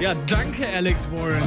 Ja, danke, Alex Warren.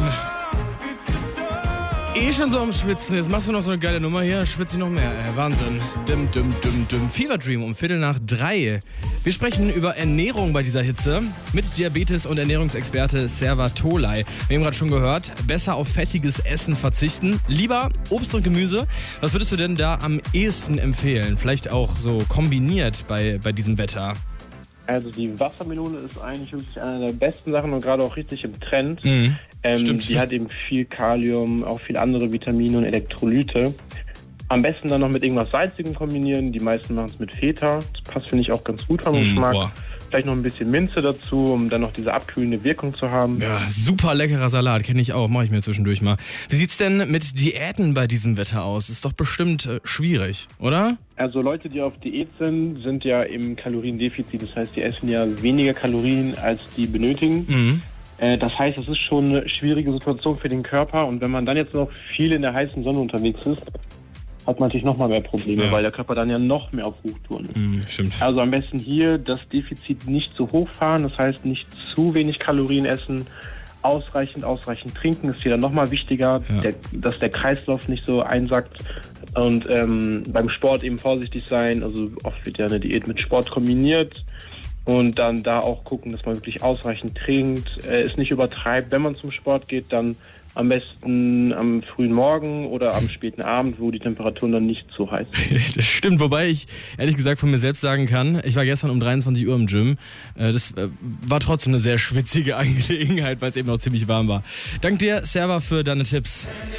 Schon so am Schwitzen. Jetzt machst du noch so eine geile Nummer hier. Schwitze ich noch mehr. Wahnsinn. Dim. Fever Dream um 2:45. Wir sprechen über Ernährung bei dieser Hitze mit Diabetes- und Ernährungsexperte Serva Tolai. Wir haben gerade schon gehört, besser auf fettiges Essen verzichten. Lieber Obst und Gemüse. Was würdest du denn da am ehesten empfehlen? Vielleicht auch so kombiniert bei diesem Wetter. Also die Wassermelone ist eigentlich wirklich eine der besten Sachen und gerade auch richtig im Trend. Stimmt. Die hat eben viel Kalium, auch viele andere Vitamine und Elektrolyte. Am besten dann noch mit irgendwas Salzigem kombinieren. Die meisten machen es mit Feta. Das passt, finde ich, auch ganz gut vom Geschmack. Boah. Vielleicht noch ein bisschen Minze dazu, um dann noch diese abkühlende Wirkung zu haben. Ja, super leckerer Salat, kenne ich auch, mache ich mir zwischendurch mal. Wie sieht's denn mit Diäten bei diesem Wetter aus? Ist doch bestimmt schwierig, oder? Also Leute, die auf Diät sind ja im Kaloriendefizit. Das heißt, die essen ja weniger Kalorien, als die benötigen. Das heißt, es ist schon eine schwierige Situation für den Körper. Und wenn man dann jetzt noch viel in der heißen Sonne unterwegs ist, hat man natürlich noch mal mehr Probleme, weil der Körper dann ja noch mehr auf Hochtouren ist. Stimmt. Also am besten hier das Defizit nicht zu hoch fahren. Das heißt, nicht zu wenig Kalorien essen. Ausreichend trinken ist hier dann nochmal wichtiger, dass der Kreislauf nicht so einsackt. Und beim Sport eben vorsichtig sein. Also oft wird ja eine Diät mit Sport kombiniert. Und dann da auch gucken, dass man wirklich ausreichend trinkt, es nicht übertreibt. Wenn man zum Sport geht, dann am besten am frühen Morgen oder am späten Abend, wo die Temperaturen dann nicht so heiß sind. Das stimmt, wobei ich ehrlich gesagt von mir selbst sagen kann, ich war gestern um 23 Uhr im Gym. Das war trotzdem eine sehr schwitzige Angelegenheit, weil es eben noch ziemlich warm war. Dank dir, Serva, für deine Tipps.